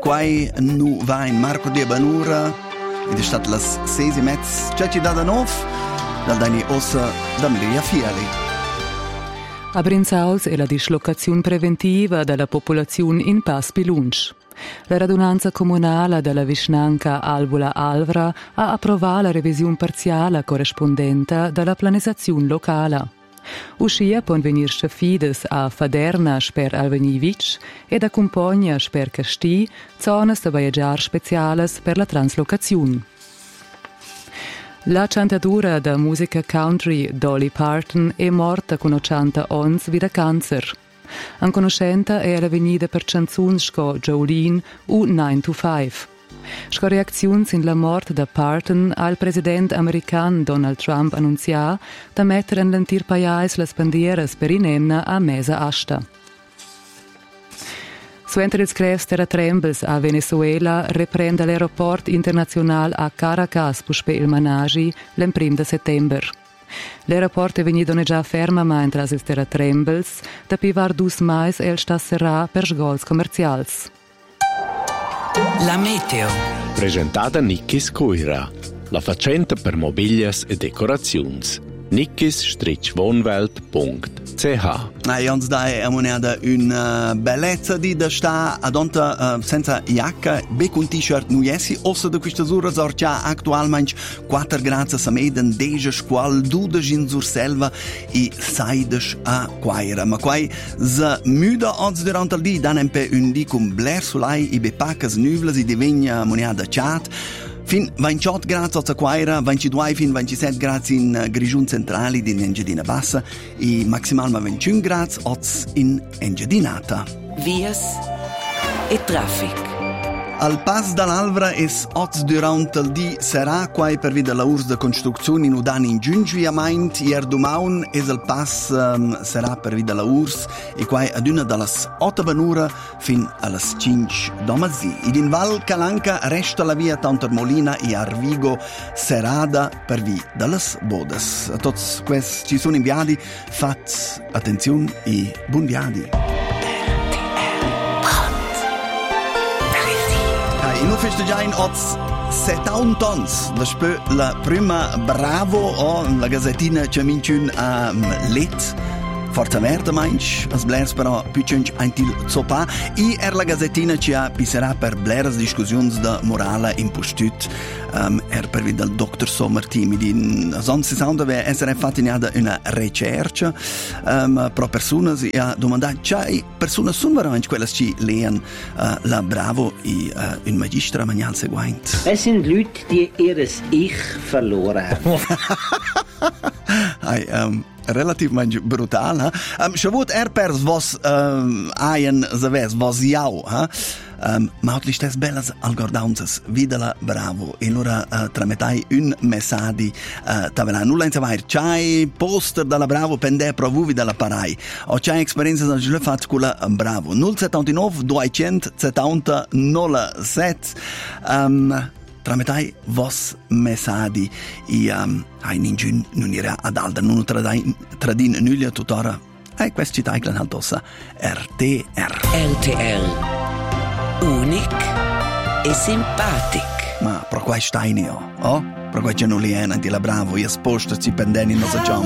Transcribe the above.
quai nu va in Marco di Banura ed è stata la 6:30. C'è ci da nov dal Dani Ossa da Maria Fiali. A Brinzauls è la dislocazione preventiva della popolazione in Pas Pilunch. La radunanza comunale della vicinanza Albula-Alvra ha approvato la revisione parziale corrispondente della pianizzazione locale. Uscia può venire fides a Faderna per Alvenivic ed accompagna per Casti zonas da viaggiare speciali per la translocazione. La cantatura da musica country Dolly Parton è morta con 80 anni da cancer. Un conoscente è venuta per canzoni come Jolene o 9 to 5. Sco reazione sin la morte da Parton al presidente americano Donald Trump annunzià da mettere in l'antir paese le bandieras per inemna a mesa asta. Suenter ils crevs terratrembels a Venezuela riprende l'aeroport internazionale a Caracas puspe il managi l'1 de settember. L'aeroport è venuto già fermamente tras ils terratrembels, da pivar 2 mais el stasserà per sgols commercials. La meteo. Presentata Nickis Coira, la facenta per mobilias e decorazioni. nickis-wohnwelt.ch. Ons dai a moneda una bellezza di da sta adonta senza giacca, bec un t-shirt nuiesi, ossa da questa sura sorgia attualmente 4 gradi a meden, 10 squal, 12 in surselva e 16 a quaira. Ma quai za müda odds durante il dì, dan empe un dì con bler sulai i bepacas nuvlas i divegna moneda chat. Fin 28 gradi a Quaira, 22 fin 27 gradi in Grigiun centrali di Engiadina Bassa e maximal 21 gradi in Engiadinata. Vias e traffic. Al Pas dall'Alvra es oz durant il di sarà quai per vida la urs de construzione in udan in giungvia maint ier dumaun es al Pas sarà per vida la urs e quai ad una dallas 8 banura fin allas 5 domazzi. Id in Val Calanca resta la via Tantor Molina e Arvigo serada per vi dallas bodas. A tots questi ci sono inviati, fat attenzione e buon viadi. In festeggiain oz 70 tons. Despö la prima bravo o la gazzettina c'è minciun a let. Forza merda mainch, as blers però piccunch antil zopa e la gazzettina ci pisserà per blers discussioni da morale in postut per via del Dr. Sommer team di sonst sound deve essere fatta una ricerca pro persone e domandare c'è persone sono veramente quelle che lehren la bravo e un magistra mañana seguente. Es sind Leute, die ihres Ich verloren haben. Relativ brutal, ha? Shavut pers vos aien zaves vos jau, ha? Ma hat listes bellas algordaunzas videla bravo e allora trametai un messadi tavela nulla in savair c'hai poster dalla bravo pende provuvi dalla parai o c'hai esperienza da giù fatto con la bravo 079 270 07 trametai vos messadi e hai ninjun non era ad alda non tradin nulla tuttora questi taiglan altossa RTR Unic e simpatic. Ma pro quai stainio, oh? Pro quai c'è non liena di la bravo e esposto ci pendeni non so